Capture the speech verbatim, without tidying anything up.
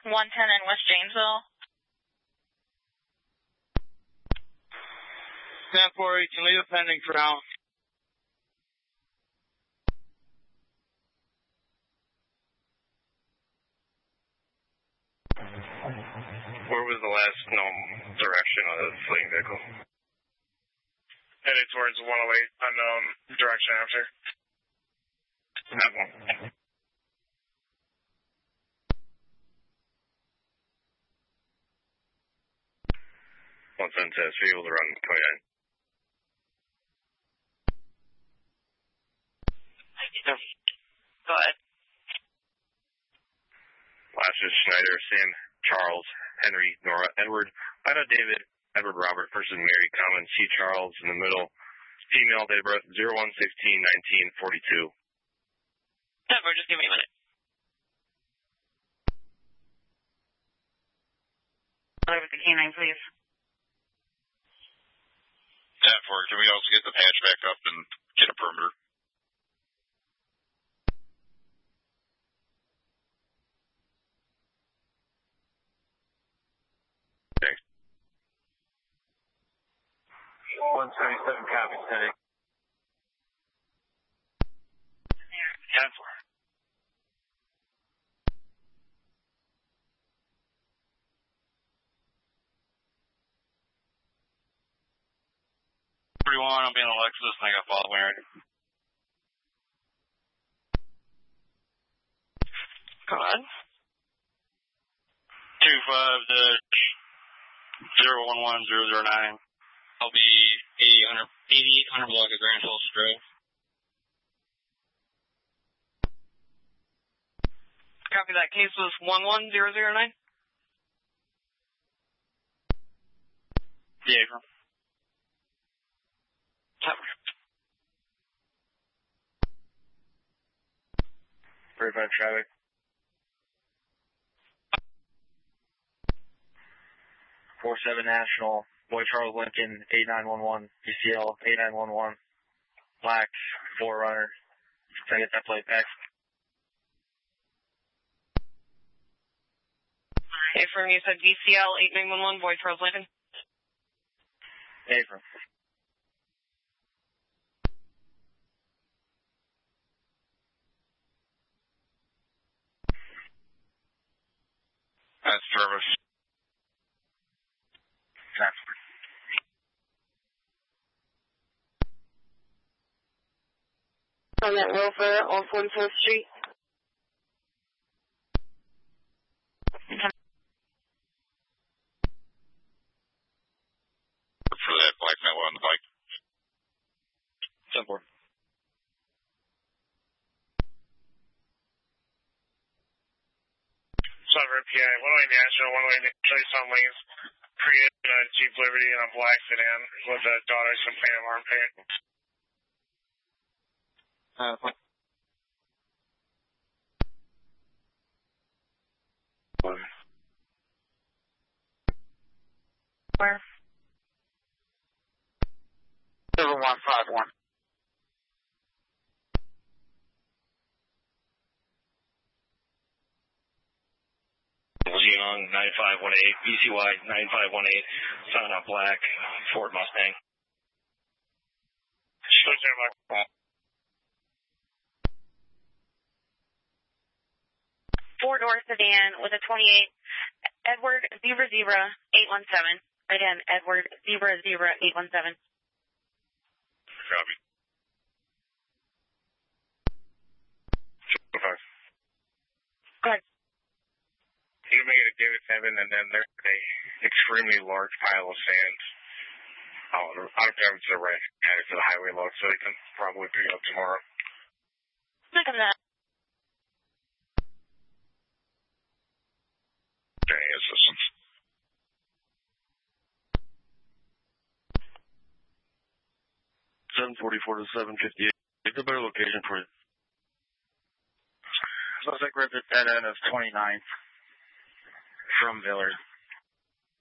one ten in West Janesville. ten four, you can leave it pending for now. Where was the last known direction of the fleeing vehicle? Headed towards one oh eight, unknown direction after. That one. one seven says able to run twenty-nine. Go ahead. Last is Schneider, Sam, Charles, Henry, Nora, Edward, Ida, David, Edward, Robert, person Mary, common, C. Charles in the middle, female, date of birth, zero one sixteen nineteen forty-two. Edward, just give me a minute. Over the canine, please. ten four, can we also get the patch back up and get a perimeter? Thanks. one seventy-seven, copy, steady. ten four. forty-one, I'm being Alexis, and I got following right. Go ahead. two five dash zero one one zero zero nine. I'll be eighty-eight hundred block of Grand Falls Drive. Copy that. Case was one one zero zero nine. Yeah, April. thirty-five traffic. four seven National, Boy Charles Lincoln, eight nine one one, B C L, eight nine one one, Black, Forerunner. Can I get that plate back? Affirm, you said B C L eight nine one one, Boy Charles Lincoln? Affirm. That's service. Transfer. On that Rover on forty-fourth Street. For that black male on the bike. ten four. Suburb P I, one-way National, one-way Trace on lanes, create a Jeep Liberty in a black sedan with a daughter some paint alarm paint. Uh, Where? seven one five one. Leon nine five one eight, B C Y nine five one eight, Son of Black, Ford Mustang. Four-door sedan with a twenty-eight, Edward Zebra Zebra eight one seven. Again, Edward Zebra Zebra eight one seven. Copy. Go ahead. You can make it a David seven, and then there's a extremely large pile of sand. I don't know, I don't care if it's a right added to the highway load, so they can probably pick it up tomorrow. Look at that. Training assistance. seven forty-four to seven fifty-eight. It's a better location for you. Looks like we're at the dead end of twenty-ninth from Villard.